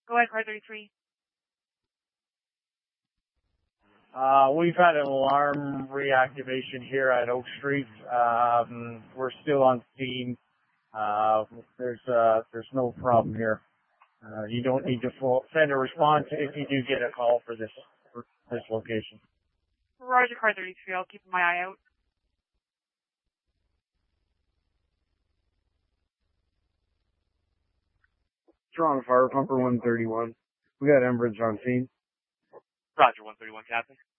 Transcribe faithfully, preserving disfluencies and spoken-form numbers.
Go ahead, car thirty-three. Uh, we've had an alarm reactivation here at Oak Street. Um, we're still on scene. Uh, there's, uh, there's no problem here. Uh, you don't need to full, send a response if you do get a call for this, for this location. Roger, car thirty-three. I'll keep my eye out. Toronto Fire Pumper one thirty-one. We got Enbridge on scene. Roger, one thirty-one, Captain.